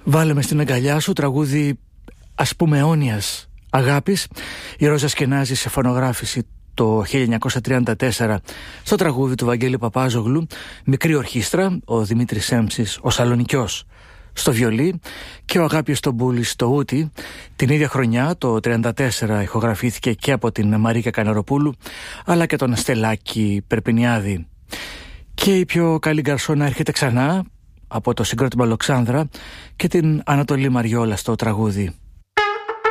Βάλε με στην αγκαλιά σου, τραγούδι ας πούμε αιώνιας αγάπης. Η Ρόζα Σκενάζη σε φωνογράφηση το 1934 στο τραγούδι του Βαγγέλη Παπάζογλου. Μικρή ορχήστρα, ο Δημήτρης Έμψης, ο Σαλονικιός στο βιολί και ο Αγάπης Τομπούλης στο ούτι. Την ίδια χρονιά, το 1934, ηχογραφήθηκε και από την Μαρίκα Καναροπούλου αλλά και τον Στελάκη Περπινιάδη. Και η πιο καλή γκαρσόνα έρχεται ξανά από το συγκρότημα Αλεξάνδρα και την Ανατολή Μαριόλα στο τραγούδι.